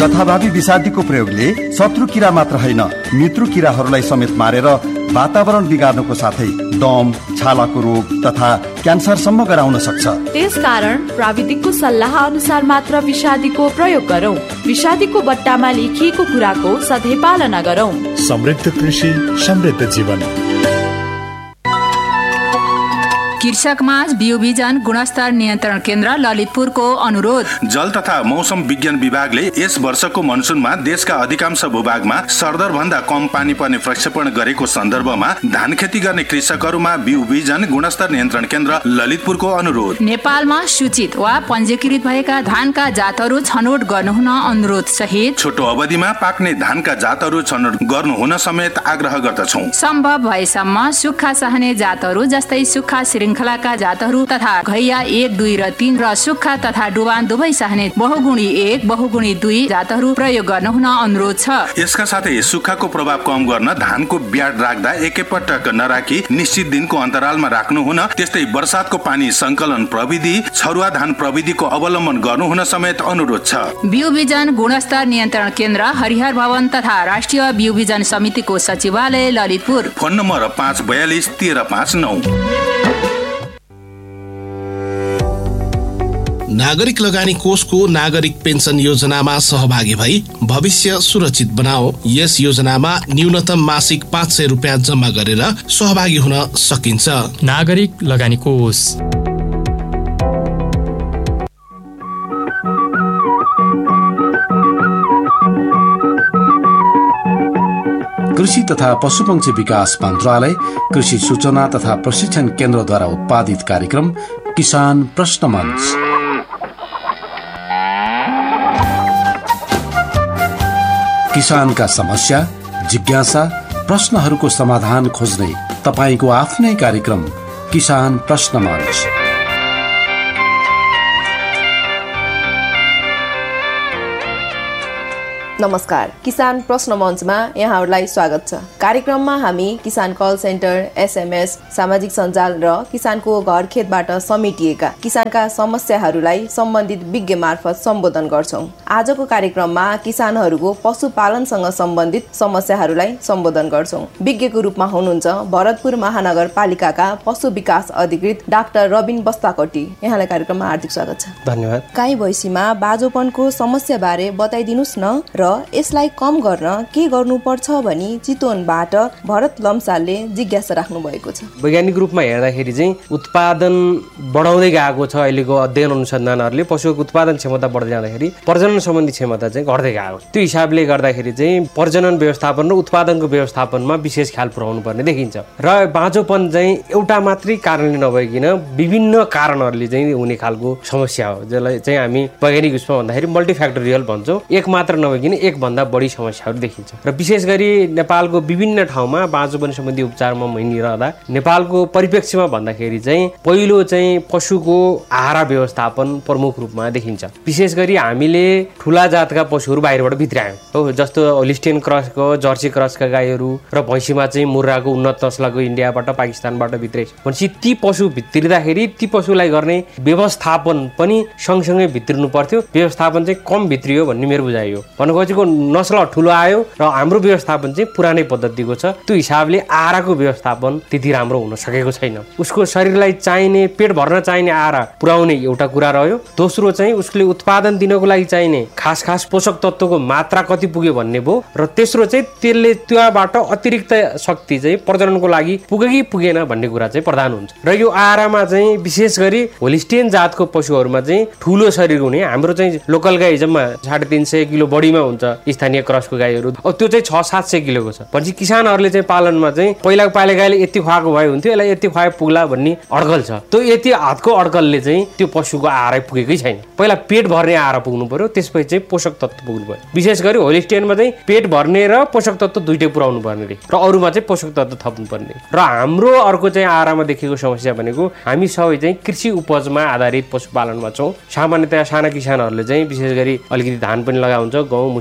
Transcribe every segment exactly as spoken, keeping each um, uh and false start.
जथाभावी विषादीको प्रयोगले शत्रु किरा मात्र होइन मित्र किराहरूलाई समेत मारेर वातावरण बिगार्नुको साथै दम, छालाको रोग तथा क्यान्सरसम्म गराउन सक्छ। त्यसकारण प्राविधिकको सल्लाह अनुसार मात्र विषादीको प्रयोग गरौं। विषादीको बट्टामा लेखिएको कुराको सधैँ पालना गरौं। समृद्ध कृषि, समृद्ध जीवन। कृषकमाझ बिउबिजन गुणस्तर नियन्त्रण केन्द्र ललितपुरको अनुरोध। जल तथा मौसम विज्ञान विभागले यस वर्षको मनसुनमा देशका अधिकांश भूभागमा सरदर भन्दा कम पानी पर्ने प्रक्षेपण गरेको सन्दर्भमा धान खेती गर्ने कृषकहरूमा बिउबिजन गुणस्तर नियन्त्रण केन्द्र ललितपुरको अनुरोध। नेपालमा सूचित वा पञ्जीकृत भएका धानका जातहरू छनौट गर्नुहुन अनुरोध सहित छोटो अवधिमा पाक्ने धानका जातहरू छनौट गर्नुहुन समेत आग्रह गर्दछौँ। सम्भव भएसम्म सुक्खा सहने जातहरू जस्तै सुक्खा श्रृङ्खलाका जातहरू तथा घैया एक दुई र तीन र सुक्खा तथा डुबान दुवै सहने बहुगुणी एक बहुगुणी दुई जातहरू प्रयोग गर्नुहुन अनुरोध छ। यसका साथै सुक्खाको प्रभाव कम गर्न धानको ब्याड राख्दा एकैपटक नराखी निश्चित दिनको अन्तरालमा राख्नुहुन, त्यस्तै वर्षातको पानी संकलन प्रविधि छरुवा धान प्रविधिको अवलम्बन गर्नुहुन समेत अनुरोध छ। बिउबिजन गुणस्तर नियन्त्रण केन्द्र हरिहर भवन तथा राष्ट्रिय बिउबिजन समितिको सचिवालय ललितपुर। फोन नम्बर पाँच बयालिस तेह्र पाँच नौ। नागरिक लगानी कोषको नागरिक पेन्सन योजनामा सहभागी भई भविष्य सुरक्षित बनाओ। यस योजनामा न्यूनतम मासिक पाँच सय रुपियाँ जम्मा गरेर सहभागी हुन सकिन्छ। नागरिक लगानी कोष। कृषि तथा पशुपक्षी विकास मन्त्रालय, कृषि सूचना तथा प्रशिक्षण केन्द्रद्वारा उत्पादित कार्यक्रम किसान प्रश्न मञ्च। किसानका समस्या, जिज्ञासा, प्रश्नहरूको समाधान खोज्ने तपाईको आफ्नै कार्यक्रम किसान प्रश्न मञ्च। नमस्कार, किसान प्रश्न मञ्चमा यहाँहरूलाई स्वागत छ। कार्यक्रममा हामी किसान कल सेन्टर, एसएमएस, सामाजिक सञ्जाल र किसानको घर खेतबाट समेटिएका किसानका समस्याहरूलाई सम्बन्धित विज्ञ मार्फत सम्बोधन गर्छौं। आजको कार्यक्रममा किसानहरूको पशुपालनसँग सम्बन्धित समस्याहरूलाई सम्बोधन गर्छौं। विज्ञको रूपमा हुनुहुन्छ भरतपुर महानगरपालिकाका पशु विकास अधिकृत डाक्टर रबिन बस्ताकोटी। यहाँलाई कार्यक्रममा हार्दिक स्वागत छ। धन्यवाद। गाई भैँसीमा बाजोपनको समस्याबारे बताइदिनुस् न र यसलाई कम गर्न के गर्नुपर्छ भनी चितवनबाट भरत लम्सालले जिज्ञासा राख्नु भएको छ। वैज्ञानिक रूपमा हेर्दाखेरि चाहिँ उत्पादन बढाउँदै गएको छ। अहिलेको अध्ययन अनुसन्धानहरूले पशुको उत्पादन क्षमता बढ्दै जाँदाखेरि प्रजनन सम्बन्धी क्षमता चाहिँ घट्दै गएको। त्यो हिसाबले गर्दाखेरि चाहिँ प्रजनन व्यवस्थापन र उत्पादनको व्यवस्थापनमा विशेष ख्याल पुर्याउनु पर्ने देखिन्छ। र बाँझोपन चाहिँ एउटा मात्रै कारणले नभइकन विभिन्न कारणहरूले चाहिँ हुने खालको समस्या हो, जसलाई चाहिँ हामी वैज्ञानिक रूपमा भन्दाखेरि मल्टिफ्याक्टोरियल भन्छौँ। एक मात्र नभइकन एक भन्दा बढी समस्याहरू देखिन्छ। र विशेष गरी नेपालको विभिन्न ठाउँमा बाँझोपन सम्बन्धी उपचारमा हिँडिरहँदा नेपालको परिप्रेक्ष्यमा भन्दाखेरि चाहिँ पहिलो चाहिँ पशुको आहार व्यवस्थापन प्रमुख रूपमा देखिन्छ। विशेष गरी हामीले ठुला जातका पशुहरू बाहिरबाट भित्रायौँ हो, जस्तो होलिस्टियन क्रसको, जर्सी क्रसका गाईहरू र भैँसीमा चाहिँ मुर्राको उन्नत नस्लको इन्डियाबाट पाकिस्तानबाट भित्रै भनेपछि ती पशु भित्रिँदाखेरि ती पशुलाई गर्ने व्यवस्थापन पनि सँगसँगै भित्रिनु पर्थ्यो। व्यवस्थापन चाहिँ कम भित्रियो भन्ने मेरो बुझाइ हो। भनेको नस्ल ठुलो आयो र हाम्रो व्यवस्थापन चाहिँ पुरानै पद्धतिको छ। त्यो हिसाबले आहारको व्यवस्थापन त्यति राम्रो हुन सकेको छैन। उसको शरीरलाई चाहिने पेट भर्न चाहिने आहार पुर्याउने एउटा कुरा रह्यो। दोस्रो चाहिँ उसले उत्पादन दिनको लागि चाहिने खास खास पोषक तत्त्वको मात्रा कति पुग्यो भन्ने भयो। र तेस्रो चाहिँ त्यसले त्यहाँबाट अतिरिक्त शक्ति चाहिँ प्रजननको लागि पुग्यो कि पुगेन भन्ने कुरा चाहिँ प्रधान हुन्छ। र यो आहारमा चाहिँ विशेष गरी होलिस्टियन जातको पशुहरूमा चाहिँ ठुलो शरीर हुने, हाम्रो चाहिँ लोकल गाई जम्मा साढे तिन सय किलो बढीमा हुन्छ स्थानीय क्रसको गाईहरू, अब त्यो चाहिँ छ सात सय किलोको छ। भनेपछि किसानहरूले चाहिँ पालनमा चाहिँ पहिला पाले गाईले यति खुवाएको भए हुन्थ्यो, यसलाई यति खुवाए पुग्ला भन्ने अड्कल छ। त्यो यति हातको अड्कलले चाहिँ त्यो पशुको आहारै पुगेकै छैन। पहिला पेट भर्ने आहार पुग्नु पर्यो, त्यसपछि चाहिँ पोषक तत्त्व पुग्नु पर्यो। विशेष गरी होलिस्टियनमा चाहिँ पेट भर्ने र पोषक तत्त्व दुइटै पुर्याउनु पर्ने रे, र अरूमा चाहिँ पोषक तत्त्व थप्नु पर्ने। र हाम्रो अर्को चाहिँ आहारमा देखेको समस्या भनेको हामी सबै चाहिँ कृषि उपजमा आधारित पशुपालनमा छौँ। सामान्यतया साना किसानहरूले चाहिँ विशेष गरी अलिकति धान पनि लगाउँछ, गहुँ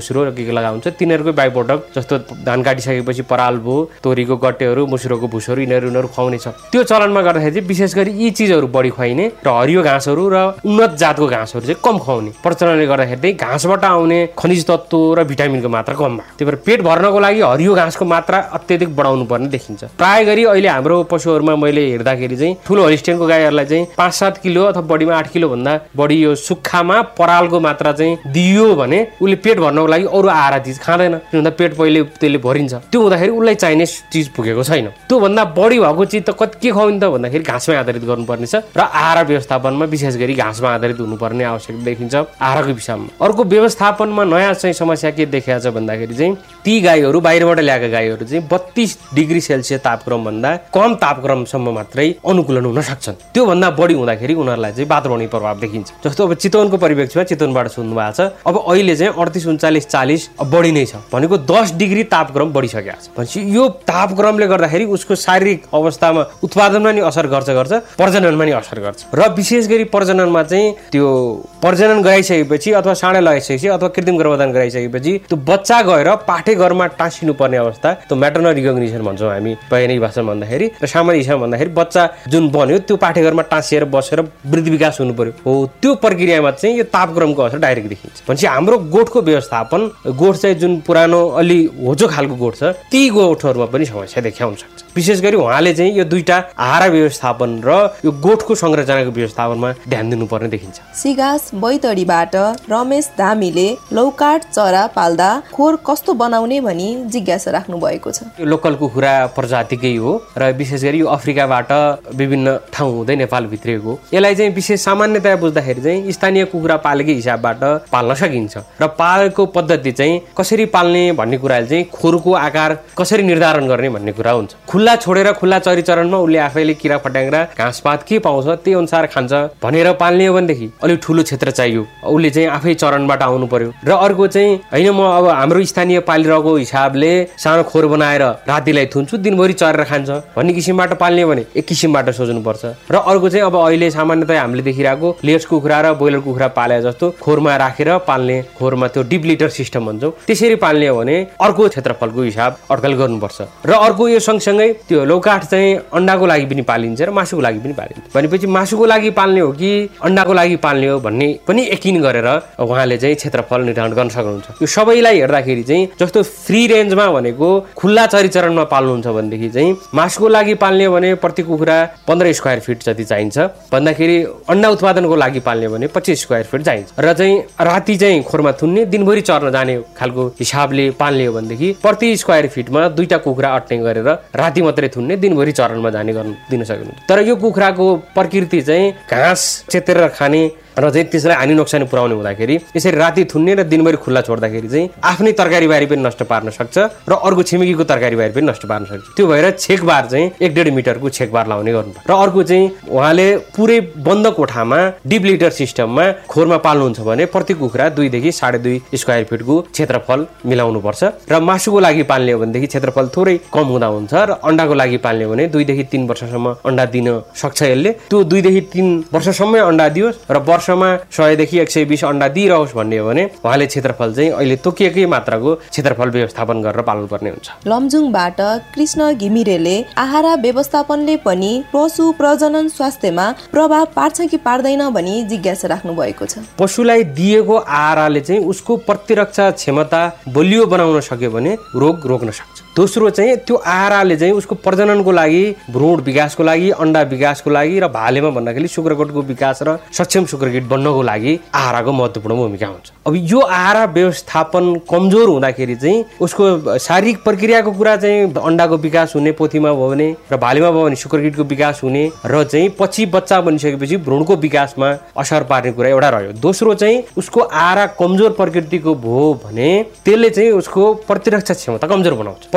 मुस्रो के के लगाउँछ तिनीहरूको बाइ प्रोडक्ट जस्तो धान काटिसकेपछि पराल भयो तोरीको गट्टेहरू मुस्रोको भुसहरू यिनीहरू यिनीहरू खुवाउने छ। त्यो चलनमा गर्दाखेरि चाहिँ विशेष गरी यी चिजहरू बढी खुवाइने र हरियो घाँसहरू र उन्नत जातको घाँसहरू चाहिँ कम खुवाउने प्रचलनले गर्दाखेरि चाहिँ घाँसबाट आउने खनिज तत्त्व र भिटामिनको मात्रा कम भयो। त्यही भएर पेट भर्नको लागि हरियो घाँसको मात्रा अत्यधिक बढाउनु पर्ने देखिन्छ। प्राय गरी अहिले हाम्रो पशुहरूमा मैले हेर्दाखेरि चाहिँ ठुलो होलिस्टेनको गाईहरूलाई चाहिँ पाँच सात किलो अथवा बढीमा आठ किलो भन्दा बढी यो सुक्खामा परालको मात्रा चाहिँ दियो भने उसले पेट भर्नको लागि अरू आहारा चिज खाँदैन, किनभने पेट पहिले त्यसले भरिन्छ। त्यो हुँदाखेरि उसलाई चाहिने चिज पुगेको छैन। त्योभन्दा बढी भएको चिज त कति के खुवाउने त भन्दाखेरि घाँसमै आधारित गर्नुपर्ने छ र आहार व्यवस्थापनमा विशेष गरी घाँसमा आधारित हुनुपर्ने आवश्यकता देखिन्छ आहारको विषयमा। अर्को व्यवस्थापनमा नयाँ चाहिँ समस्या के देखिएको छ भन्दाखेरि चाहिँ ती गाईहरू बाहिरबाट ल्याएका गाईहरू चाहिँ बत्तीस डिग्री सेल्सियस तापक्रम भन्दा कम तापक्रमसम्म मात्रै अनुकूलन हुन सक्छन्। त्योभन्दा बढी हुँदाखेरि उनीहरूलाई चाहिँ वातावरणीय प्रभाव देखिन्छ। जस्तो अब चितवनको परिप्रेक्ष्यमा चितवनबाट सुन्नु भएको छ अब अहिले चाहिँ अडतिस उन्चालिस चालिस बढी नै छ भनेको दस डिग्री तापक्रम बढिसकेको छ भनेपछि यो तापक्रमले गर्दाखेरि उसको शारीरिक अवस्थामा उत्पादनमा नि असर गर्छ गर्छ प्रजननमा नि असर गर्छ र विशेष गरी प्रजननमा चाहिँ त्यो प्रजनन गराइसकेपछि अथवा साँडा लगाइसकेपछि अथवा कृत्रिम गर्भधान गराइसकेपछि त्यो बच्चा गएर पाठे घरमा टाँसिनु पर्ने अवस्था त्यो म्याटर्नल रिकग्निसन भन्छौँ हामी वैज्ञानिक भाषामा भन्दाखेरि र सामान्य हिसाबमा भन्दाखेरि बच्चा जुन बन्यो त्यो पाठे घरमा टाँसिएर बसेर वृद्धि विकास हुनु पर्यो हो त्यो प्रक्रियामा चाहिँ यो तापक्रमको असर डाइरेक्ट देखिन्छ। भनेपछि हाम्रो गोठको व्यवस्थापन गोठ चाहिँ जुन पुरानो अलि होचो खालको गोठ छ ती गोठहरूमा पनि समस्या देखाउन सक्छ। विशेष गरी उहाँले चाहिँ यो दुईटा आहार व्यवस्थापन र यो गोठको संरचनाको व्यवस्थापनमा ध्यान दिनुपर्ने देखिन्छ। सिगास बैतडीबाट रमेश धामीले लौकाट चरा पाल्दा खोर कस्तो बनाउने भनी जिज्ञासा राख्नु भएको छ। यो लोकल कुखुरा प्रजातिकै हो र विशेष गरी यो अफ्रिकाबाट विभिन्न ठाउँ हुँदै नेपाल भित्रिएको यसलाई चाहिँ विशेष सामान्यतया बुझ्दाखेरि चाहिँ स्थानीय कुखुरा पालेकै हिसाबबाट पाल्न सकिन्छ र पालेको पद्धति चाहिँ कसरी पाल्ने भन्ने कुराले चाहिँ खोरको आकार कसरी निर्धारण गर्ने भन्ने कुरा हुन्छ। खुल्ला छोडेर खुल्ला चरीचरणमा उसले आफैले किरा फट्याङ्ग्रा घाँसपात के पाउँछ त्यही अनुसार खान्छ भनेर पाल्ने हो भनेदेखि अलिक ठुलो क्षेत्र चाहियो उसले चाहिँ आफै चरणबाट आउनु पर्यो र अर्को चाहिँ होइन म अब हाम्रो स्थानीय पालिरहेको हिसाबले सानो खोर बनाएर रातिलाई थुन्छु दिनभरि चरेर खान्छ भन्ने किसिमबाट पाल्ने भने एक किसिमबाट सोच्नुपर्छ र अर्को चाहिँ अब अहिले सामान्यतया हामीले देखिरहेको लेयर्स कुखुरा र ब्रोइलर कुखुरा पाले जस्तो खोरमा राखेर पाल्ने खोरमा त्यो डिप लिटर सिस्टम भन्छौँ त्यसरी पाल्ने हो भने अर्को क्षेत्रफलको हिसाब अड्कल गर्नुपर्छ र अर्को यो सँगसँगै त्यो लौकाठ चाहिँ अन्डाको लागि पनि पालिन्छ र मासुको लागि पनि पालिन्छ भनेपछि मासुको लागि पाल्ने हो कि अन्डाको लागि पाल्ने हो भन्ने पनि यकिन गरेर उहाँले चाहिँ क्षेत्रफल निर्धारण गर्न सक्नुहुन्छ। यो सबैलाई हेर्दाखेरि चाहिँ जस्तो फ्री रेन्जमा भनेको खुल्ला चरीचरणमा पाल्नुहुन्छ भनेदेखि चाहिँ मासुको लागि पाल्ने हो भने प्रति कुखुरा पन्ध्र स्क्वायर फिट जति चाहिन्छ भन्दाखेरि अन्डा उत्पादनको लागि पाल्ने हो भने पच्चिस स्क्वायर फिट चाहिन्छ र चाहिँ राति चाहिँ खोरमा थुन्ने दिनभरि चर्न जाने खालको हिसाबले पाल्ने हो भनेदेखि प्रति स्क्वायर फिटमा दुईटा कुखुरा अट्ने गरेर राति मात्रै थुन्ने दिनभरि चरणमा जाने गर्नु दिन सक्नुहुन्छ। तर यो कुखुराको प्रकृति चाहिँ घाँस चेतेर खाने र चाहिँ त्यसलाई हानि नोक्सानी पुर्याउने हुँदाखेरि यसरी राति थुन्ने र दिनभरि खुल्ला छोड्दाखेरि चाहिँ आफ्नै तरकारी बारी पनि नष्ट पार्न सक्छ र अर्को छिमेकीको तरकारी बारी पनि नष्ट पार्न सक्छ। त्यो भएर छेकबार चाहिँ एक डेढ मिटरको छेकबार लाउने गर्नु र अर्को चाहिँ उहाँले पुरै बन्द कोठामा डिप लिटर सिस्टममा खोरमा पाल्नुहुन्छ भने प्रति कुखुरा दुईदेखि साढे दुई स्क्वायर फिटको क्षेत्रफल मिलाउनु पर्छ र मासुको लागि पाल्ने हो भनेदेखि क्षेत्रफल थोरै कम हुँदा हुन्छ र अन्डाको लागि पाल्ने हो भने दुईदेखि तीन वर्षसम्म अन्डा दिन सक्छ यसले। त्यो दुईदेखि तीन वर्षसम्म अन्डा दियोस् र वर्षमा सयदेखि एक सय बिस अन्डा दिइरहोस् भन्ने हो भने उहाँले क्षेत्रफल चाहिँ अहिले तोकिएकै मात्राको क्षेत्रफल व्यवस्थापन गरेर पाल्नुपर्ने हुन्छ। लमजुङबाट कृष्ण घिमिरेले आहारा व्यवस्थापनले पनि पशु प्रजनन स्वास्थ्यमा प्रभाव पार्छ कि पार्दैन भनी जिज्ञासा राख्नु भएको छ। पशुलाई दिएको आहाराले चाहिँ उसको प्रतिरक्षा क्षमता बलियो बनाउन सक्यो भने रोग रोक्न सक्छ। दोस्रो चाहिँ त्यो आहाराले चाहिँ उसको प्रजननको लागि भ्रूण विकासको लागि अन्डा विकासको लागि र भालेमा भन्दाखेरि शुक्रकोटको विकास र सक्षम शुक्रकीट बन्नको लागि आहाराको महत्त्वपूर्ण भूमिका हुन्छ। अब यो आहारा व्यवस्थापन कमजोर हुँदाखेरि चाहिँ उसको शारीरिक प्रक्रियाको कुरा चाहिँ अन्डाको विकास हुने पोथीमा भयो भने र भालेमा भयो भने शुक्रकीटको विकास हुने र चाहिँ पछि बच्चा बनिसकेपछि भ्रूणको विकासमा असर पार्ने कुरा एउटा रह्यो। दोस्रो चाहिँ उसको आहारा कमजोर प्रकृतिको भयो भने त्यसले चाहिँ उसको प्रतिरक्षा क्षमता कमजोर बनाउँछ।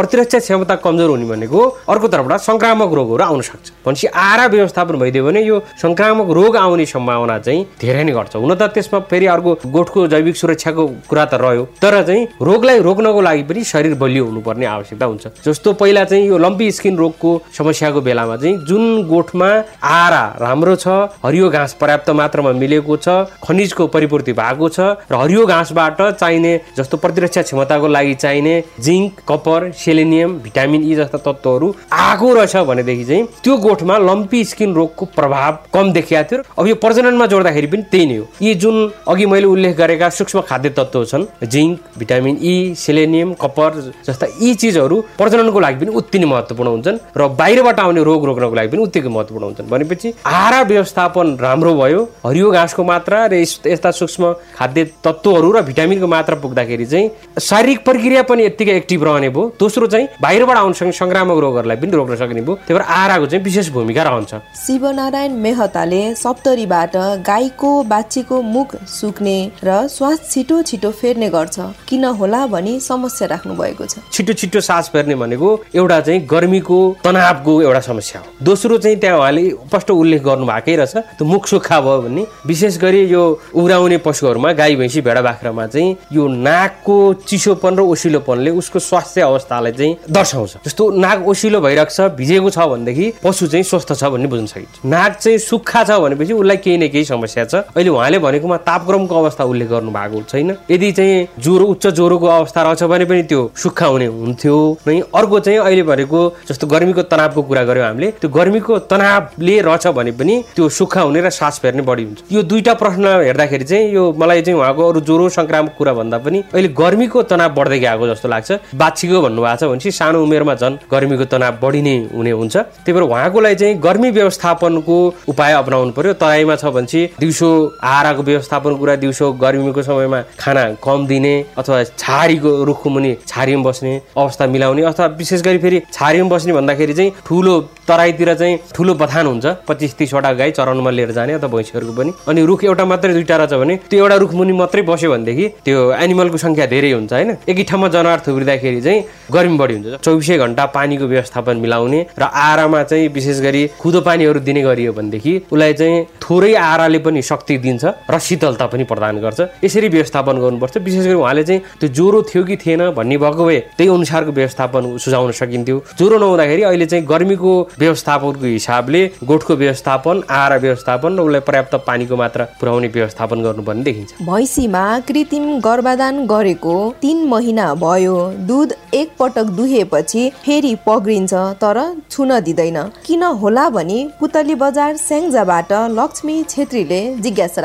प्रतिरक्षा क्षमता कमजोर हुने भनेको अर्को तर्फबाट संक्रामक रोगहरू आउन सक्छ भनेपछि आहारा व्यवस्थापन भइदियो भने यो संक्रामक रोग आउने सम्भावना चाहिँ धेरै नै घट्छ। हुन त त्यसमा फेरि अर्को गोठको जैविक सुरक्षाको कुरा त रह्यो, तर चाहिँ रोगलाई रोक्नको लागि पनि शरीर बलियो हुनुपर्ने आवश्यकता हुन्छ। जस्तो पहिला चाहिँ यो लम्पी स्किन रोगको समस्याको बेलामा चाहिँ जुन गोठमा आहारा राम्रो छ, हरियो घाँस पर्याप्त मात्रामा मिलेको छ, खनिजको परिपूर्ति भएको छ र हरियो घाँसबाट चाहिने जस्तो प्रतिरक्षा क्षमताको लागि चाहिने जिङ्क, कपर, सेलेनियम, भिटामिन ई जस्ता तत्त्वहरू आएको रहेछ भनेदेखि चाहिँ त्यो गोठमा लम्पी स्किन रोगको प्रभाव कम देखिएको थियो। अब यो प्रजननमा जोड्दाखेरि पनि त्यही नै हो। यी जुन अघि मैले उल्लेख गरेका सूक्ष्म खाद्य तत्त्वहरू छन्, जिङ्क, भिटामिन ई, सेलेनियम, कपर जस्ता यी चिजहरू प्रजननको लागि पनि उत्ति नै महत्त्वपूर्ण हुन्छन् र बाहिरबाट आउने रोग रोक्नको लागि पनि उत्तिकै महत्त्वपूर्ण हुन्छन्। भनेपछि आहारा व्यवस्थापन राम्रो भयो, हरियो घाँसको मात्रा र यस्ता सूक्ष्म खाद्य तत्त्वहरू र भिटामिनको मात्रा पुग्दाखेरि चाहिँ शारीरिक प्रक्रिया पनि यत्तिकै एक्टिभ रहने भयो। दोस्रो चाहिँ बाहिरबाट आउने संक्रामक रोगहरूलाई पनि रोक्न सक्ने भयो। त्यही भएर आहाराको चाहिँ विशेष भूमिका रहन्छ। शिवनारायण मेहताले सप्तरीबाट गाईको बाछीको मुख सुक्ने र श्वास छिटो छिटो फेर्ने गर्छ, किन होला भनी समस्या राख्नु भएको छ। छिटो छिटो सास फेर्ने भनेको एउटा चाहिँ गर्मीको तनावको एउटा समस्या हो। दोस्रो चाहिँ त्यहाँ उहाँले स्पष्ट उल्लेख गर्नु भएकै रहेछ, त्यो मुख सुक्खा भयो भने विशेष गरी यो उराउने पशुहरूमा गाई भैँसी भेडा बाख्रामा चाहिँ यो नाकको चिसोपन र ओसिलोपनले उसको स्वास्थ्य अवस्थालाई चाहिँ दर्शाउँछ। जस्तो नाक ओसिलो भइरहेको छ, भिजेको छ भनेदेखि पशु चाहिँ स्वस्थ छ भन्ने बुझ्न सकिन्छ। नाक चाहिँ सुक्खा छ भनेपछि उसलाई केही न केही समस्या छ। अहिले उहाँले भनेकोमा तापक्रमको अवस्था उल्लेख गर्नु भएको छैन। यदि चाहिँ ज्वरो उच्च ज्वरोको अवस्था रहेछ भने पनि त्यो सुक्खा हुने हुन्थ्यो नै। अर्को चाहिँ अहिले भनेको जस्तो गर्मीको तनावको कुरा गर्यौँ हामीले, त्यो गर्मीको तनावले रहेछ भने पनि त्यो सुक्खा हुने र सास फेर्ने बढी हुन्छ। यो दुईटा प्रश्न हेर्दाखेरि चाहिँ यो मलाई चाहिँ उहाँको अरू ज्वरो संक्रामक कुरा भन्दा पनि अहिले गर्मीको तनाव बढ्दै गएको जस्तो लाग्छ। बाछीको भन्नुभएको छ भनेपछि सानो उमेरमा झन् गर्मीको तनाव बढी नै हुने हुन्छ। त्यही भएर उहाँको लागि चाहिँ गर्मी व्यवस्थापनको उपाय अपनाउनु पर्यो। तराईमा छ भनेपछि दिउँसो आहाराको व्यवस्थापनको कुरा, दिउँसो गर्मीको समयमा खाना कम दिने अथवा छारीको रुखको मुनि छारीमा बस्ने अवस्था मिलाउने, अथवा विशेष गरी फेरि छारीमा बस्ने भन्दाखेरि चाहिँ ठुलो तराईतिर चाहिँ ठुलो बथान हुन्छ, पच्चिस तिसवटा गाई चराउनमा लिएर जाने अथवा भैँसीहरूको पनि, अनि रुख एउटा मात्रै दुईवटा रहेछ भने त्यो एउटा रुख मुनि मात्रै बस्यो भनेदेखि त्यो एनिमलको संख्या धेरै हुन्छ होइन। एकै ठाउँमा जनावर थुप्रिँदाखेरि चाहिँ गर्मी बढी हुन्छ। चौबिसै घन्टा पानीको व्यवस्थापन मिलाउने र आहारामा चाहिँ विशेष गरी खुदो पानीहरू दिने गरियो भनेदेखि उसलाई चाहिँ थोरै आहाराले पनि शक्ति दिन्छ र शीतलता पनि प्रदान गर्छ। यसरी व्यवस्थापन गर्नुपर्छ। विशेष गरी उहाँले चाहिँ त्यो ज्वरो थियो कि थिएन भन्ने भएको भए त्यही अनुसारको व्यवस्थापन सुझाउन सकिन्थ्यो। ज्वरो नहुँदाखेरि अहिले चाहिँ गर्मीको व्यवस्थापनको हिसाबले गोठको व्यवस्थापन, आहारा व्यवस्थापन र उसलाई पर्याप्त पानीको मात्रा पुर्याउने व्यवस्थापन गर्नुपर्ने देखिन्छ। भैँसीमा कृत्रिम गर्भाधान गरेको तीन महिना भयो, दुध एक पटक दुहेपछि फेरि पग्रिन्छ तर छुन दिँदैन, किन होला भनी पुतली बजार स्याङ्जाबाट लक्ष्मी छेत्रीले जिज्ञासा